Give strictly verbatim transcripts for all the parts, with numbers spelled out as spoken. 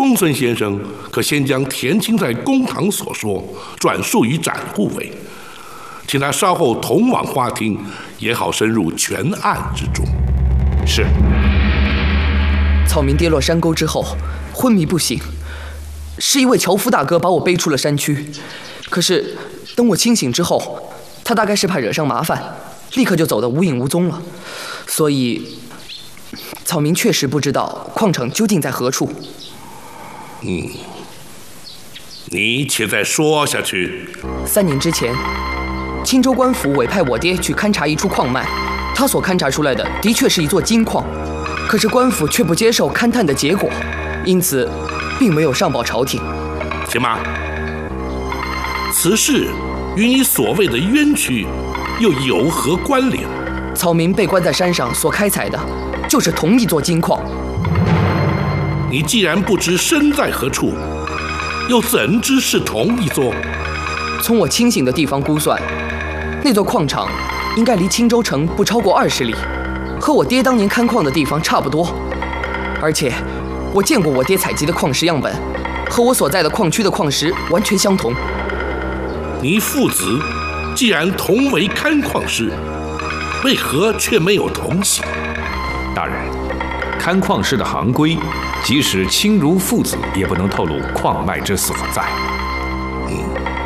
公孙先生可先将田青在公堂所说转述于展护卫，请他稍后同往花厅，也好深入全案之中。 是。 草民跌落山沟之后昏迷不醒，是一位樵夫大哥把我背出了山区。可是等我清醒之后，他大概是怕惹上麻烦，立刻就走得无影无踪了。所以草民确实不知道矿场究竟在何处。 嗯，你且再说下去。 三年之前，青州官府委派我爹去勘察一处矿脉，他所勘察出来的的确是一座金矿，可是官府却不接受勘探的结果，因此并没有上报朝廷。 行吗？此事与你所谓的冤屈又有何关联？ 草民被关在山上所开采的，就是同一座金矿。 你既然不知身在何处，又怎知是同一座？ 从我清醒的地方估算，那座矿场应该离青州城不超过二十里，和我爹当年勘矿的地方差不多。而且我见过我爹采集的矿石样本，和我所在的矿区的矿石完全相同。 你父子既然同为勘矿师，为何却没有同行？ 大人，勘矿师的行规，即使亲如父子，也不能透露矿脉之所在。 嗯，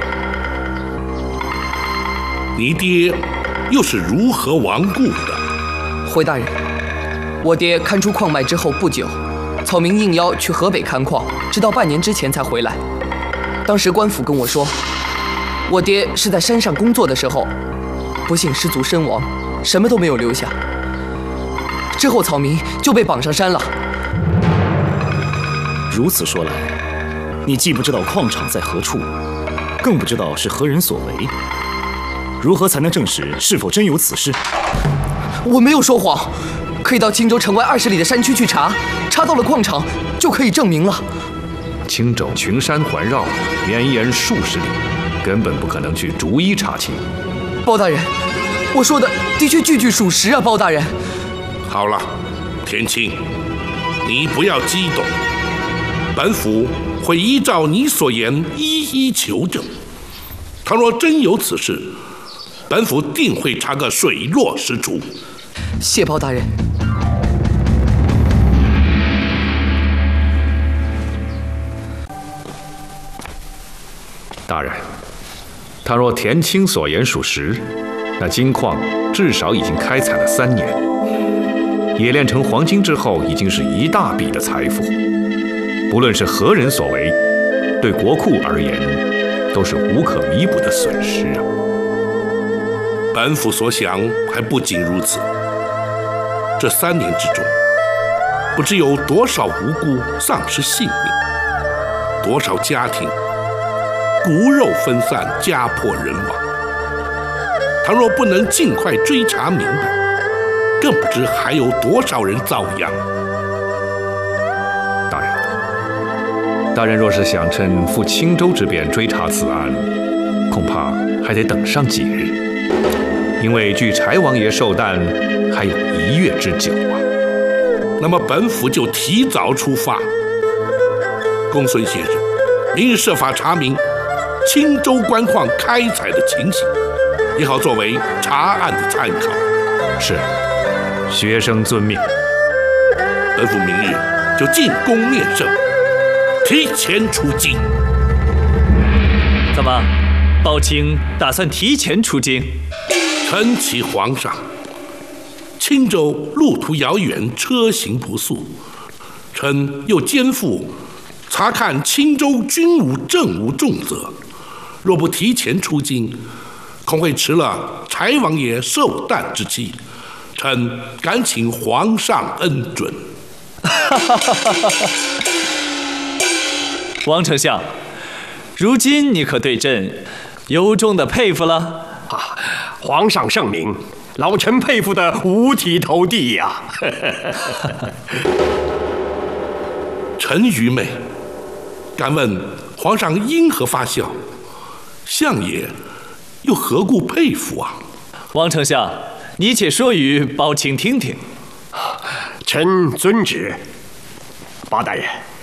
你爹又是如何亡故的？ 回大人，我爹勘出矿脉之后不久，草民应邀去河北勘矿，直到半年之前才回来。当时官府跟我说，我爹是在山上工作的时候，不幸失足身亡，什么都没有留下。之后草民就被绑上山了。 如此说来，你既不知道矿场在何处，更不知道是何人所为，如何才能证实是否真有此事？ 我没有说谎，可以到青州城外二十里的山区去查，查到了矿场就可以证明了。 青州群山环绕，绵延数十里，根本不可能去逐一查清。 包大人，我说的的确句句属实啊，包大人。 好了，田青，你不要激动，本府会依照你所言一一求证。倘若真有此事，本府定会查个水落石出。 谢包大人。 大人，倘若田青所言属实，那金矿至少已经开采了三年，冶炼成黄金之后，已经是一大笔的财富。不论是何人所为，对国库而言，都是无可弥补的损失啊。 本府所想还不仅如此，这三年之中，不知有多少无辜丧失性命，多少家庭骨肉分散，家破人亡。倘若不能尽快追查明白，更不知还有多少人遭殃。 大人，大人若是想趁赴青州之便追查此案，恐怕还得等上几日，因为距柴王爷寿诞还有一月之久啊。 那么本府就提早出发。公孙先生，明日设法查明青州官矿开采的情形，也好作为查案的参考。 是，学生遵命。 本府明日就进宫面圣，提前出京。 怎么，包青打算提前出京？ 臣启皇上，青州路途遥远，车行不速，臣又肩负查看青州军务政务重责，若不提前出京，恐会迟了柴王爷寿诞之期。臣敢请皇上恩准。 王丞相，如今你可对朕由衷的佩服了。 啊，皇上圣明，老臣佩服的五体投地呀、啊。 臣愚昧，敢问皇上因何发笑？相爷又何故佩服啊？ 王丞相，你且说与包青听听。 臣遵旨。包大人，